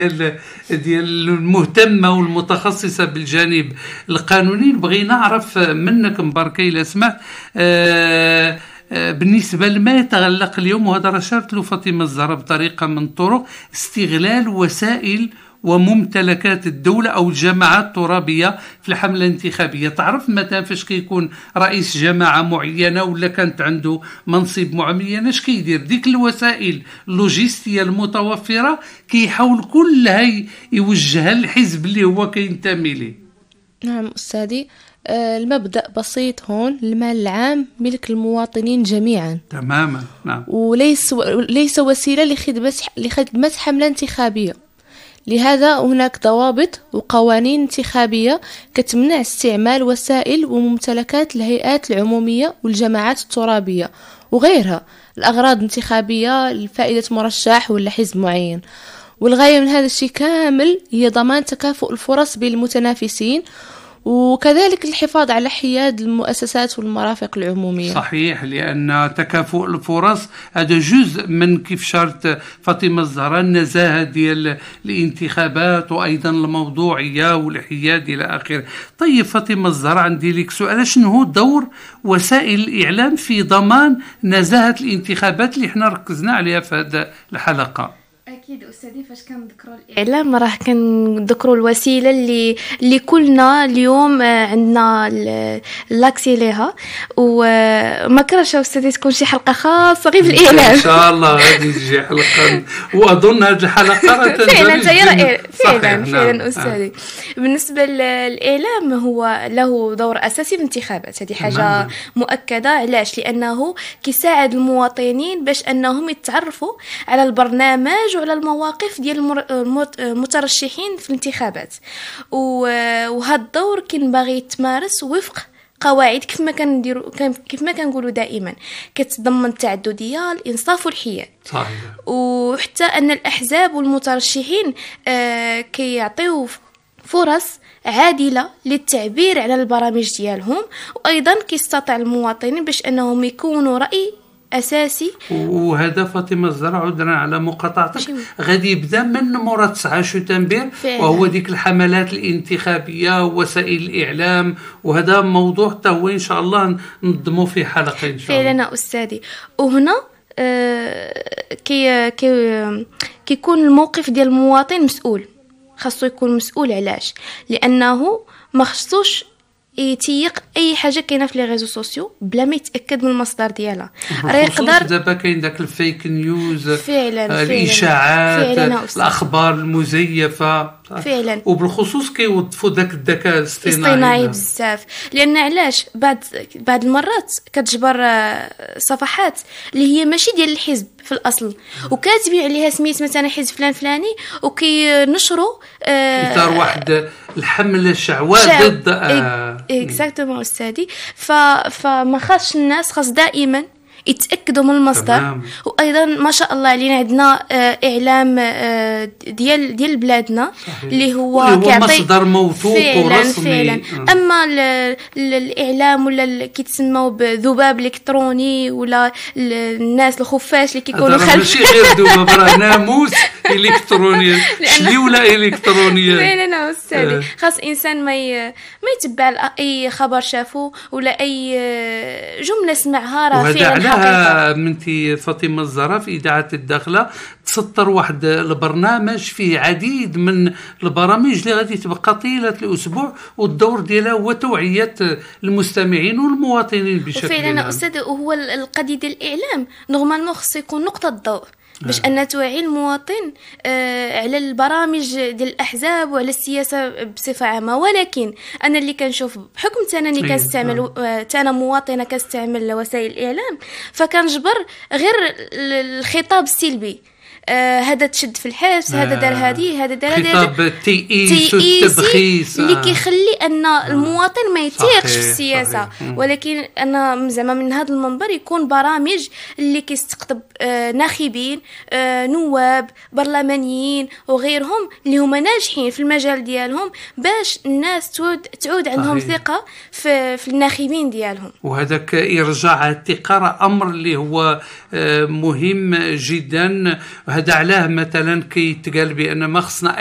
ديال المهتمة والمتخصصة بالجانب القانوني. نبغي نعرف منك مباركة إلى سمحت بالنسبة لما يتعلق اليوم، وهذا رشرت له فاطمة الزهراء بطريقة من طرق استغلال وسائل وممتلكات الدولة أو الجماعات الترابية في الحملة الانتخابية. تعرف مثلا فاش كيكون رئيس جماعة معينة ولا كانت عنده منصب معين، اش كيدير؟ ديك الوسائل اللوجستية المتوفرة كيحاول كلها يوجهها للحزب اللي هو كينتمي ليه. نعم أستاذي، المبدأ بسيط هون، المال العام ملك المواطنين جميعا تماما. نعم. وليس وسيلة لخدمة حملة انتخابية. لهذا هناك ضوابط وقوانين انتخابية كتمنع استعمال وسائل وممتلكات الهيئات العمومية والجماعات الترابية وغيرها الأغراض انتخابية لفائدة مرشح ولا حزب معين. والغاية من هذا الشيء كامل هي ضمان تكافؤ الفرص بين المتنافسين، وكذلك الحفاظ على حياد المؤسسات والمرافق العمومية. صحيح، لأن تكافؤ الفرص هذا جزء من كيف شرط فاطمة الزهراء النزاهة ديال الانتخابات وأيضا الموضوعية والحياد إلى آخره. طيب فاطمة الزهراء، عندي لك سؤال، شنو هو دور وسائل الإعلام في ضمان نزاهة الانتخابات اللي احنا ركزنا عليها في هذه الحلقة؟ اكيد استاذي، فاش كنذكروا الاعلام راه كنذكروا الوسيله اللي كلنا اليوم عندنا لاكسي ليها، وما كرهش استاذي تكون شي حلقه خاصه غير بالاعلام. ان شاء الله غادي تجي حلقه، واظن هذه الحلقه فعلا استاذي. بالنسبه للاعلام هو له دور اساسي في الانتخابات، هذه حاجه مؤكده. علاش؟ لانه كيساعد المواطنين باش انهم يتعرفوا على البرنامج وعلى المواقف ديال المترشحين في الانتخابات، وهذا الدور كينبغي يتمارس وفق قواعد كيف ما كنقولوا دائما، كتضمن التعدديه، الانصاف والحياد. صحيح. وحتى ان الاحزاب والمترشحين كيعطيو فرص عادله للتعبير على البرامج ديالهم، وايضا كيستطيع المواطنين باش انهم يكونوا راي اساسي. وهذا فاطمه الزهراء، عذرا على مقاطعتك، غادي يبدا من مورا 9 شتنبر، وهو ديك الحملات الانتخابيه ووسائل الاعلام، وهذا موضوع حتى هو ان شاء الله ننظموا في حلقه ان شاء الله. فعلا استاذي. وهنا كيكون الموقف ديال المواطن مسؤول، خاصو يكون مسؤول. علاش؟ لانه ما خصوش يتيق اي حاجه كاينه في لي ريزو سوسيو بلا ما يتاكد من المصدر ديالها. راه يقدر دابا كاين داك الفيك نيوز، فعلا الاشاعات، الاخبار المزيفه فعلا. وبالخصوص كيوظفوا داك الذكاء الاصطناعي بزاف. لان علاش بعض المرات كتجبر صفحات اللي هي ماشي ديال الحزب في الاصل، وكاتبين عليها سميت مثلا حزب فلان فلاني، وكينشروا اطار واحد الحمله شعواء ضد اكزاكتومون استاذي. فما خاصش الناس، خاص دائما يتاكدوا من المصدر. وايضا ما شاء الله علينا عندنا اعلام ديال بلادنا اللي هو كيعطي مصدر موثوق ورسمي فعلا. اما الاعلام ولا كيتسموا بذباب الكتروني ولا الناس الخفاش اللي كيكونوا ماشي غير ذباب، راه ناموس الكتروني، شليوله الكترونيه فعلا استاذي. خاص انسان ما يتبع اي خبر شافه ولا اي جمله سمعها راه فعلا. منتي فاطمة الزهراء في إذاعة الداخلة تسطر واحد البرنامج فيه عديد من البرامج اللي غادي تبقى طيلة الأسبوع، والدور ديالها هو توعية المستمعين والمواطنين بشكل عام. فعلا أستاذ، وهو القضية ديال الإعلام نورمالمون خصو يكون نقطة ضوء باش أن توعي المواطن على البرامج ديال الأحزاب وعلى السياسة بصفة عامة. ولكن أنا اللي كنشوف بحكم تاني كنستعمل تانا مواطنة كنستعمل وسائل الإعلام، فكنجبر غير الخطاب السلبي. هذا تشد في الحبس، هذا دار هذه، هذا دار هذا، خطاب التيئيس والتبخيس اللي كيخلي ان المواطن ما يتيقش في السياسه. ولكن انا زعما من هذا المنبر يكون برامج اللي كيستقطب ناخبين، نواب، برلمانيين وغيرهم اللي هما ناجحين في المجال ديالهم، باش الناس تعود عندهم ثقه في الناخبين ديالهم. وهذاك ارجاع الثقه امر اللي هو مهم جدا. وهذا علاه مثلا كيتقال بأن ما خصنا